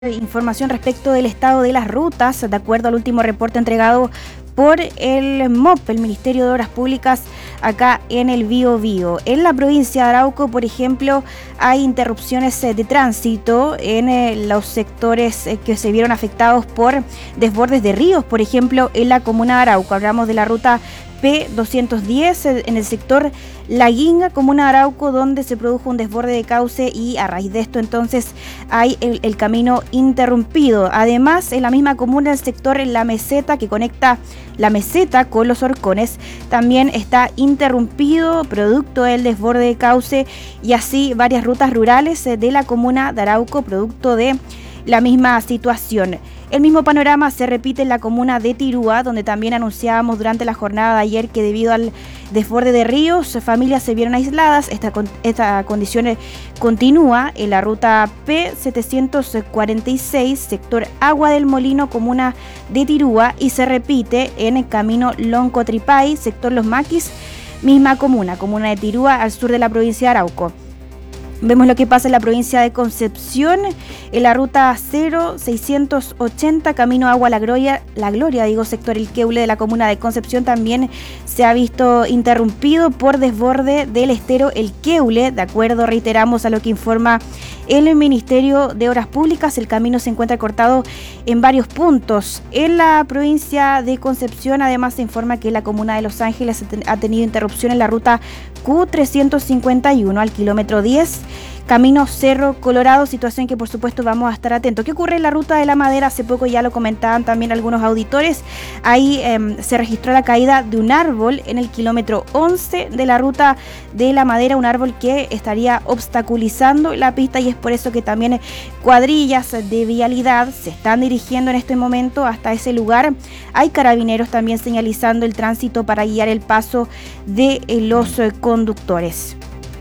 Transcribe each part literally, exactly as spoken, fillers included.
Información respecto del estado de las rutas, de acuerdo al último reporte entregado por el M O P, el Ministerio de Obras Públicas, acá en el Biobío. En la provincia de Arauco, por ejemplo, hay interrupciones de tránsito en los sectores que se vieron afectados por desbordes de ríos, por ejemplo, en la comuna de Arauco. Hablamos de la ruta P doscientos diez en el sector La Guinga, comuna de Arauco, donde se produjo un desborde de cauce y a raíz de esto entonces hay el, el camino interrumpido. Además, en la misma comuna, el sector La Meseta, que conecta La Meseta con Los Horcones, también está interrumpido producto del desborde de cauce, y así varias rutas rurales de la comuna de Arauco producto de la misma situación. El mismo panorama se repite en la comuna de Tirúa, donde también anunciábamos durante la jornada de ayer que debido al desborde de ríos, familias se vieron aisladas. Esta, esta condición continúa en la ruta P setecientos cuarenta y seis, sector Agua del Molino, comuna de Tirúa, y se repite en el camino Loncotripay, sector Los Maquis, misma comuna, comuna de Tirúa, al sur de la provincia de Arauco. Vemos lo que pasa en la provincia de Concepción, en la ruta cero seiscientos ochenta, camino Agua La Gloria, La Gloria, digo, sector El Queule de la comuna de Concepción, también se ha visto interrumpido por desborde del estero El Queule. De acuerdo, reiteramos, a lo que informa el Ministerio de Obras Públicas, el camino se encuentra cortado en varios puntos. En la provincia de Concepción, además, se informa que la comuna de Los Ángeles ha tenido interrupción en la ruta Q trescientos cincuenta y uno al kilómetro diez, camino Cerro Colorado, situación que por supuesto vamos a estar atentos. ¿Qué ocurre en la ruta de la Madera? Hace poco ya lo comentaban también algunos auditores. Ahí eh, se registró la caída de un árbol en el kilómetro once de la ruta de la Madera, un árbol que estaría obstaculizando la pista, y es por eso que también cuadrillas de vialidad se están dirigiendo en este momento hasta ese lugar. Hay carabineros también señalizando el tránsito para guiar el paso de eh, los eh, conductores.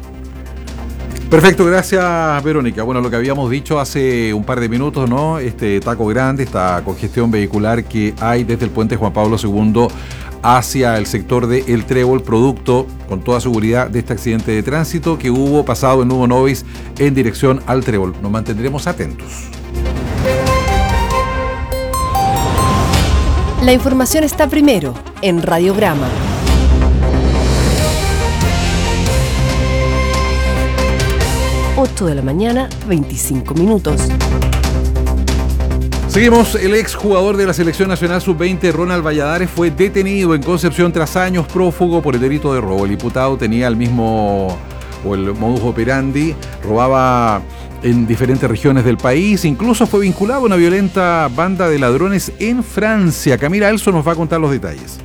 Perfecto, gracias Verónica. Bueno, lo que habíamos dicho hace un par de minutos, ¿no? Este taco grande, esta congestión vehicular que hay desde el puente Juan Pablo segundo hacia el sector de El Trébol, producto con toda seguridad de este accidente de tránsito que hubo pasado en Nuevo Novis en dirección al Trébol. Nos mantendremos atentos. La información está primero en Radiograma. ocho de la mañana, veinticinco minutos. Seguimos. El exjugador de la Selección Nacional sub veinte, Ronald Valladares, fue detenido en Concepción tras años prófugo por el delito de robo. El imputado tenía el mismo, o el modus operandi, robaba en diferentes regiones del país, incluso fue vinculado a una violenta banda de ladrones en Francia. Camila Elso nos va a contar los detalles.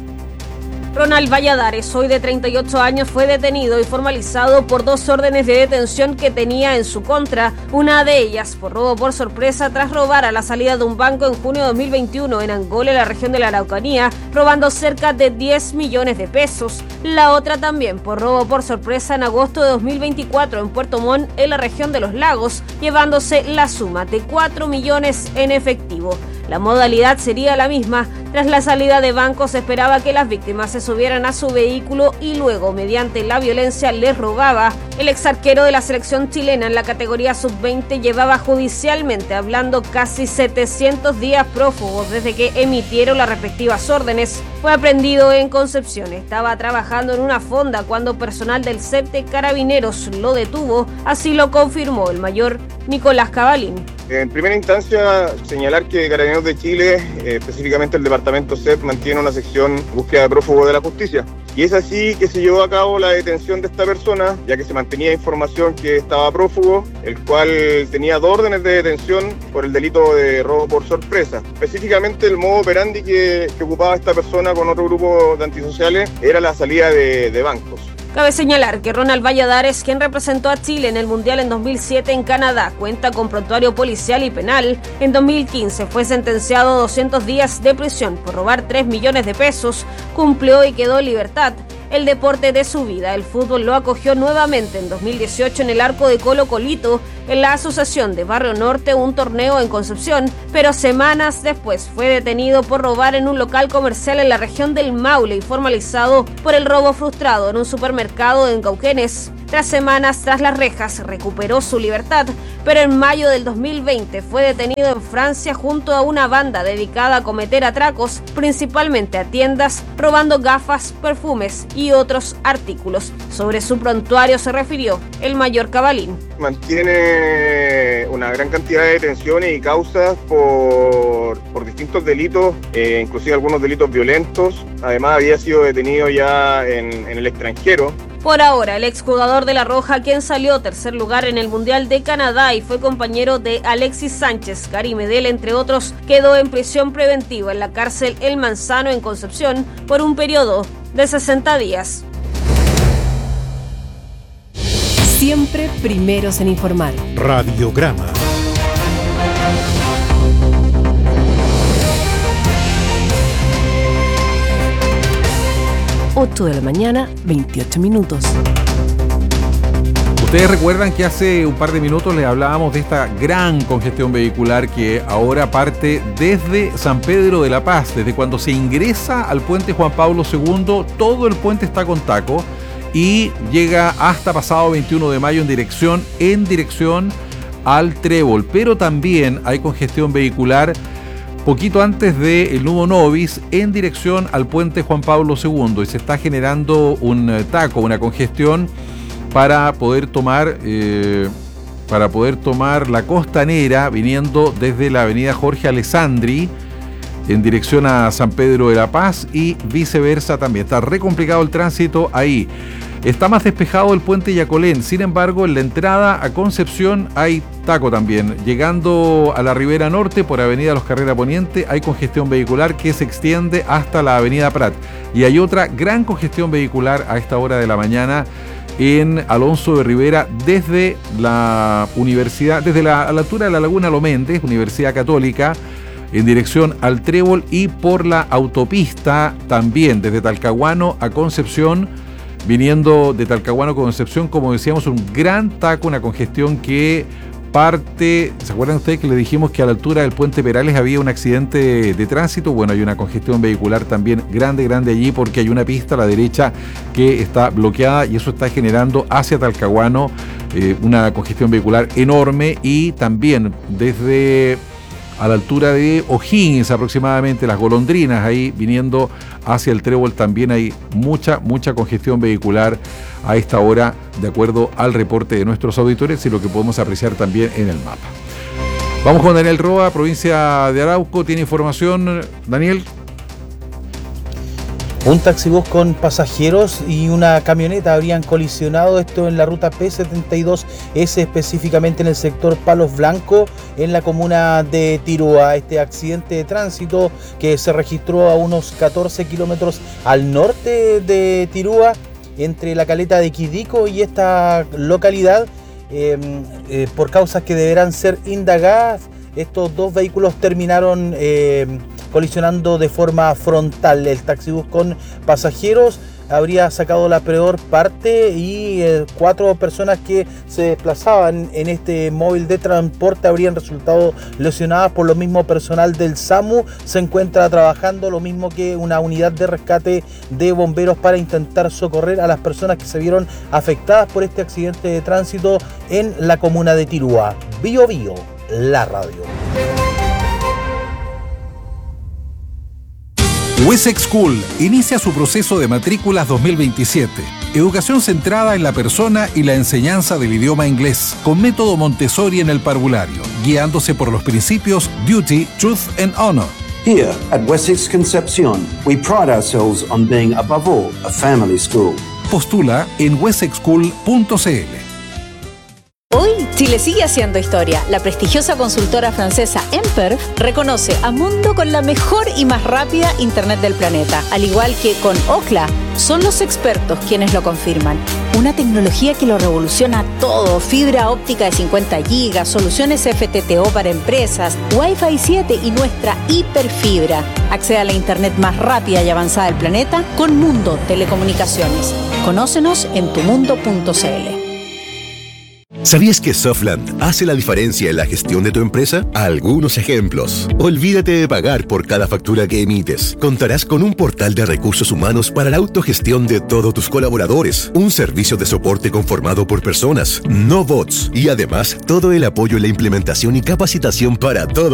Ronald Valladares, hoy de treinta y ocho años, fue detenido y formalizado por dos órdenes de detención que tenía en su contra, una de ellas por robo por sorpresa tras robar a la salida de un banco en junio de dos mil veintiuno en Angola, en la región de la Araucanía, robando cerca de diez millones de pesos. La otra también por robo por sorpresa en agosto de dos mil veinticuatro en Puerto Montt, en la región de Los Lagos, llevándose la suma de cuatro millones en efectivo. La modalidad sería la misma. Tras la salida de banco se esperaba que las víctimas se subieran a su vehículo y luego, mediante la violencia, les robaba. El exarquero de la selección chilena en la categoría sub veinte llevaba judicialmente hablando casi setecientos días prófugos desde que emitieron las respectivas órdenes. Fue aprehendido en Concepción. Estaba trabajando en una fonda cuando personal del C E P de Carabineros lo detuvo. Así lo confirmó el mayor Nicolás Cabalín. En primera instancia, señalar que Carabineros de Chile, eh, específicamente el departamento C E P, mantiene una sección búsqueda de prófugos de la justicia. Y es así que se llevó a cabo la detención de esta persona, ya que se mantenía información que estaba prófugo, el cual tenía dos órdenes de detención por el delito de robo por sorpresa. Específicamente, el modo operandi que, que ocupaba esta persona con otro grupo de antisociales era la salida de, de bancos. Cabe señalar que Ronald Valladares, quien representó a Chile en el Mundial en dos mil siete en Canadá, cuenta con prontuario policial y penal. En dos mil quince fue sentenciado a doscientos días de prisión por robar tres millones de pesos, cumplió y quedó en libertad. El deporte de su vida, el fútbol, lo acogió nuevamente en dos mil dieciocho en el Arco de Colo Colito, en la Asociación de Barrio Norte, un torneo en Concepción, pero semanas después fue detenido por robar en un local comercial en la región del Maule y formalizado por el robo frustrado en un supermercado en Cauquenes. Tras semanas tras las rejas, recuperó su libertad, pero en mayo del dos mil veinte fue detenido en Francia junto a una banda dedicada a cometer atracos, principalmente a tiendas, robando gafas, perfumes y otros artículos. Sobre su prontuario se refirió el mayor Cabalín. Mantiene una gran cantidad de detenciones y causas por, por distintos delitos, eh, inclusive algunos delitos violentos. Además había sido detenido ya en, en el extranjero. Por ahora, el exjugador de La Roja, quien salió tercer lugar en el Mundial de Canadá y fue compañero de Alexis Sánchez, Gary Medel, entre otros, quedó en prisión preventiva en la cárcel El Manzano en Concepción por un periodo de sesenta días. Siempre primeros en informar. Radiograma. ocho de la mañana, veintiocho minutos. Ustedes recuerdan que hace un par de minutos les hablábamos de esta gran congestión vehicular que ahora parte desde San Pedro de la Paz. Desde cuando se ingresa al puente Juan Pablo segundo, todo el puente está con taco y llega hasta pasado veintiuno de mayo en dirección, en dirección al Trébol. Pero también hay congestión vehicular poquito antes del Nudo Novis en dirección al puente Juan Pablo segundo y se está generando un taco, una congestión para poder tomar eh, para poder tomar la costanera viniendo desde la avenida Jorge Alessandri en dirección a San Pedro de la Paz y viceversa también. Está re complicado el tránsito ahí. Está más despejado el puente Yacolén, sin embargo en la entrada a Concepción hay taco también. Llegando a la Ribera Norte por avenida Los Carrera Poniente hay congestión vehicular que se extiende hasta la avenida Prat. Y hay otra gran congestión vehicular a esta hora de la mañana en Alonso de Rivera desde la universidad, desde la, a la altura de la Laguna Lo Méndez, Universidad Católica, en dirección al Trébol y por la autopista también desde Talcahuano a Concepción. Viniendo de Talcahuano a Concepción, como decíamos, un gran taco, una congestión que parte... ¿Se acuerdan ustedes que le dijimos que a la altura del puente Perales había un accidente de tránsito? Bueno, hay una congestión vehicular también grande, grande allí porque hay una pista a la derecha que está bloqueada y eso está generando hacia Talcahuano eh, una congestión vehicular enorme y también desde... a la altura de O'Higgins aproximadamente, las Golondrinas, ahí viniendo hacia el Trébol también hay mucha, mucha congestión vehicular a esta hora, de acuerdo al reporte de nuestros auditores y lo que podemos apreciar también en el mapa. Vamos con Daniel Roa, provincia de Arauco, tiene información, Daniel. Un taxibús con pasajeros y una camioneta habrían colisionado, esto en la ruta P setenta y dos ese, específicamente en el sector Palos Blancos, en la comuna de Tirúa. Este accidente de tránsito que se registró a unos catorce kilómetros al norte de Tirúa, entre la caleta de Quidico y esta localidad, eh, eh, por causas que deberán ser indagadas. Estos dos vehículos terminaron eh, colisionando de forma frontal. El taxibús con pasajeros habría sacado la peor parte y eh, cuatro personas que se desplazaban en este móvil de transporte habrían resultado lesionadas. Por lo mismo, personal del SAMU se encuentra trabajando, lo mismo que una unidad de rescate de bomberos para intentar socorrer a las personas que se vieron afectadas por este accidente de tránsito en la comuna de Tirúa. Bio Bio, la radio. Wessex School inicia su proceso de matrículas dos mil veintisiete. Educación centrada en la persona y la enseñanza del idioma inglés, con método Montessori en el parvulario, guiándose por los principios Duty, Truth and Honor. Here at Wessex Concepción, we pride ourselves on being above all a family school. Postula en wessex school punto c l. Hoy, Chile sigue haciendo historia. La prestigiosa consultora francesa Emper reconoce a Mundo con la mejor y más rápida internet del planeta. Al igual que con Ookla, son los expertos quienes lo confirman. Una tecnología que lo revoluciona todo. Fibra óptica de cincuenta gigas, soluciones F T T O para empresas, Wi-Fi siete y nuestra hiperfibra. Accede a la internet más rápida y avanzada del planeta con Mundo Telecomunicaciones. Conócenos en tu mundo punto c l. ¿Sabías que Softland hace la diferencia en la gestión de tu empresa? Algunos ejemplos. Olvídate de pagar por cada factura que emites. Contarás con un portal de recursos humanos para la autogestión de todos tus colaboradores, un servicio de soporte conformado por personas, no bots, y además todo el apoyo en la implementación y capacitación para todos